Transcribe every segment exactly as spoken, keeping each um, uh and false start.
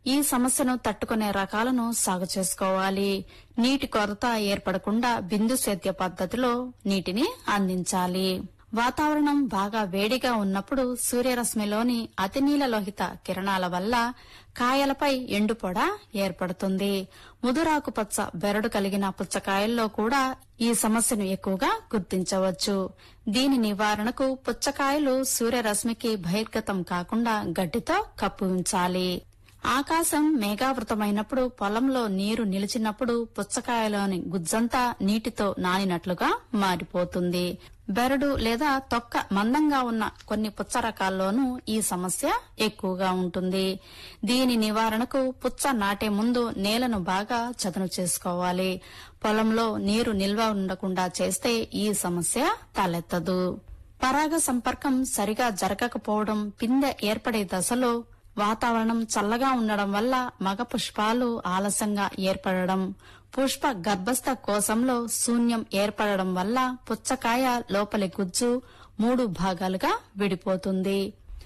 ఈ సమస్యను తట్టుకునే రకాలను సాగు చేసుకోవాలి. నీటి కొరత ఏర్పడకుండా బిందు సేద్య పద్ధతిలో నీటిని అందించాలి. వాతావరణం బాగా వేడిగా ఉన్నప్పుడు సూర్యరశ్మిలోని అతినీలలోహిత కిరణాల వల్ల కాయలపై ఎండుపొడ ఏర్పడుతుంది. ముదురాకుపచ్చ బెరడు కలిగిన పుచ్చకాయల్లో కూడా ఈ సమస్యను ఎక్కువగా గుర్తించవచ్చు. దీని నివారణకు పుచ్చకాయలు సూర్యరశ్మికి బహిర్గతం కాకుండా గడ్డితో కప్పి ఉంచాలి. ఆకాశం మేఘావృతమైనప్పుడు పొలంలో నీరు నిలిచినప్పుడు పుచ్చకాయలోని గుజ్జంతా నీటితో నానినట్లుగా మారిపోతుంది. బెరడు లేదా తొక్క మందంగా ఉన్న కొన్ని పుచ్చ రకాల్లోనూ ఈ సమస్య ఎక్కువగా ఉంటుంది. దీని నివారణకు పుచ్చ నాటే ముందు నేలను బాగా చదును చేసుకోవాలి. పొలంలో నీరు నిల్వ ఉండకుండా చేస్తే ఈ సమస్య తలెత్తదు. పరాగ సంపర్కం సరిగా జరగకపోవడం, పిందె ఏర్పడే దశలో వాతావరణం చల్లగా ఉండడం వల్ల మగ పుష్పాలు ఆలస్యంగా ఏర్పడడం, పుష్ప గర్భస్థ కోశంలో శూన్యం ఏర్పడడం వల్ల పుచ్చకాయ లోపలి గుజ్జు మూడు భాగాలుగా విడిపోతుంది.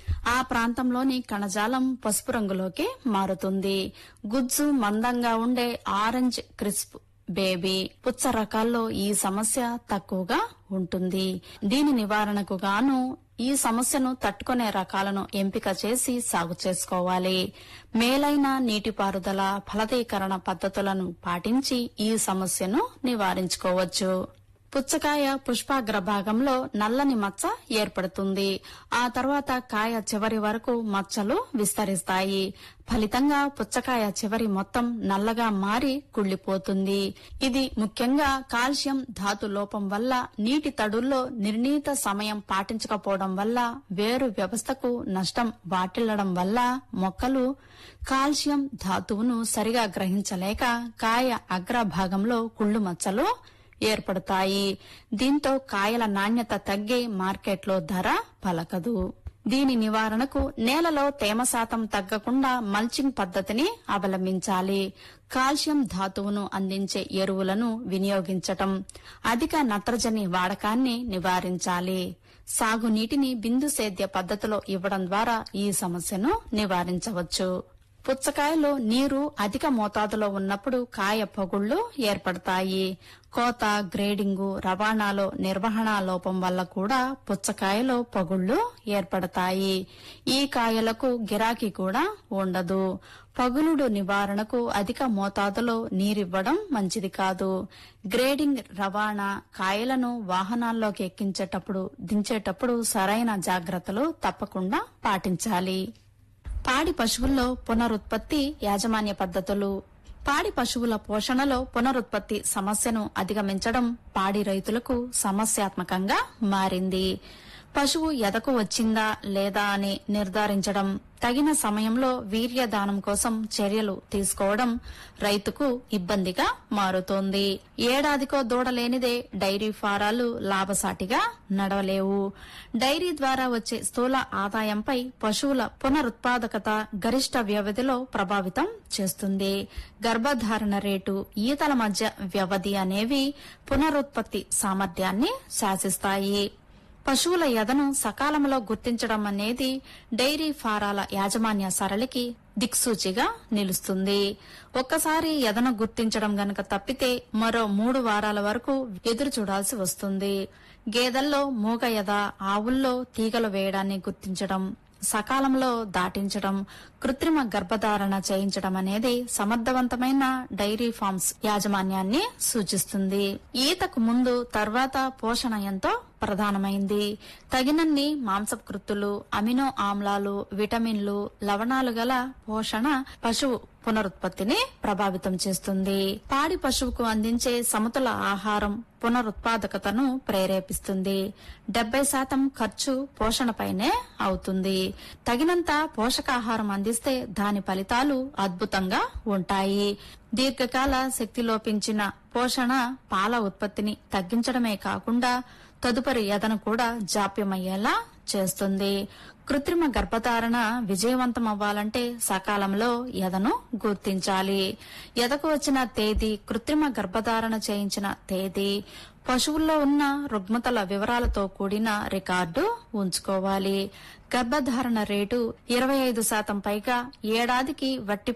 ఆ ప్రాంతంలోని కణజాలం పసుపు రంగులోకి మారుతుంది. గుజ్జు మందంగా ఉండే ఆరెంజ్ క్రిస్ప్ బేబీ పుచ్చ రకాల్లో ఈ సమస్య తక్కువగా ఉంటుంది. దీని నివారణకు గాను ఈ సమస్యను తట్టుకునే రకాలను ఎంపిక చేసి సాగు చేసుకోవాలి. మేలైన నీటిపారుదల, ఫలదీకరణ పద్ధతులను పాటించి ఈ సమస్యను నివారించుకోవచ్చు. పుచ్చకాయ పుష్పాగ్ర భాగంలో నల్లని మచ్చ ఏర్పడుతుంది. ఆ తర్వాత కాయ చివరి వరకు మచ్చలు విస్తరిస్తాయి. ఫలితంగా పుచ్చకాయ చివరి మొత్తం నల్లగా మారి కుళ్లిపోతుంది. ఇది ముఖ్యంగా కాల్షియం ధాతు లోపం వల్ల, నీటి తడుల్లో నిర్ణీత సమయం పాటించకపోవడం వల్ల, వేరు వ్యవస్థకు నష్టం వాటిల్లడం వల్ల మొక్కలు కాల్షియం ధాతువును సరిగా గ్రహించలేక కాయ అగ్ర భాగంలో కుళ్ళు మచ్చలు ఏర్పడతాయి. దీంతో కాయల నాణ్యత తగ్గి మార్కెట్లో ధర పలకదు. దీని నివారణకు నేలలో తేమ శాతం తగ్గకుండా మల్చింగ్ పద్ధతిని అవలంబించాలి. కాల్షియం ధాతువును అందించే ఎరువులను వినియోగించటం, అధిక నత్రజని వాడకాన్ని నివారించాలి. సాగునీటిని బిందు సేద్య పద్ధతిలో ఇవ్వడం ద్వారా ఈ సమస్యను నివారించవచ్చు. పుచ్చకాయలో నీరు అధిక మోతాదులో ఉన్నప్పుడు కాయ పగుళ్లు ఏర్పడతాయి. కోత, గ్రేడింగు, రవాణాలో నిర్వహణ లోపం వల్ల కూడా పుచ్చకాయలో పగుళ్లు ఏర్పడతాయి. ఈ కాయలకు గిరాకీ కూడా ఉండదు. పగులుడు నివారణకు అధిక మోతాదులో నీరివ్వడం మంచిది కాదు. గ్రేడింగ్, రవాణా, కాయలను వాహనాల్లోకి ఎక్కించేటప్పుడు, దించేటప్పుడు సరైన జాగ్రత్తలు తప్పకుండా పాటించాలి. పాడి పశువుల్లో పునరుత్పత్తి యాజమాన్య పద్ధతులు. పాడి పశువుల పోషణలో పునరుత్పత్తి సమస్యను అధిగమించడం పాడి రైతులకు సమస్యాత్మకంగా మారింది. పశువు ఎదకు వచ్చిందా లేదా అని నిర్ధారించడం, తగిన సమయంలో వీర్యదానం కోసం చర్యలు తీసుకోవడం రైతుకు ఇబ్బందిగా మారుతోంది. ఏడాదికో దూడలేనిదే డైరీ ఫారాలు లాభసాటిగా నడవలేవు. డైరీ ద్వారా వచ్చే స్థూల ఆదాయంపై పశువుల పునరుత్పాదకత గరిష్ట వ్యవధిలో ప్రభావితం చేస్తుంది. గర్భధారణ రేటు, ఈతల మధ్య వ్యవధి అనేవి పునరుత్పత్తి సామర్థ్యాన్ని శాసిస్తాయి. పశువుల ఎదను సకాలంలో గుర్తించడం అనేది డైరీ ఫారాల యాజమాన్య సరళికి దిక్సూచిగా నిలుస్తుంది. ఒక్కసారి ఎదను గుర్తించడం గనక తప్పితే మరో మూడు వారాల వరకు ఎదురు చూడాల్సి వస్తుంది. గేదెల్లో మూగ ఎద, ఆవుల్లో తీగలు వేయడాన్ని గుర్తించడం, సకాలంలో దాటించడం, కృత్రిమ గర్భధారణ చేయించడం అనేది సమర్థవంతమైన డైరీ ఫార్మ్స్ యాజమాన్యాన్ని సూచిస్తుంది. ఈతకు ముందు తర్వాత పోషణ ఎంతో ప్రధానమైంది. తగినన్ని మాంసకృత్తులు, అమినో ఆమ్లాలు, విటమిన్లు, లవణాలు గల పోషణ పశువు పునరుత్పత్తిని ప్రభావితం చేస్తుంది. పాడి పశువుకు అందించే సమతుల ఆహారం పునరుత్పాదకతను ప్రేరేపిస్తుంది. డెబ్బై శాతం ఖర్చు పోషణపైనే అవుతుంది. తగినంత పోషకాహారం అందిస్తే దాని ఫలితాలు అద్భుతంగా ఉంటాయి. దీర్ఘకాల శక్తి లోపించిన పోషణ పాల ఉత్పత్తిని తగ్గించడమే కాకుండా తదుపరి ఎదను కూడా జాప్యమయ్యేలా చేస్తుంది. కృత్రిమ గర్భధారణ విజయవంతమవ్వాలంటే సకాలంలో ఎదను గుర్తించాలి. ఎదకు వచ్చిన తేదీ, కృత్రిమ గర్భధారణ చేయించిన తేదీ, పశువుల్లో ఉన్న రుగ్మతల వివరాలతో కూడిన రికార్డు ఉంచుకోవాలి. గర్భధారణ రేటు ఇరవై ఐదు శాతం పైగా ఏడాదికి వట్టి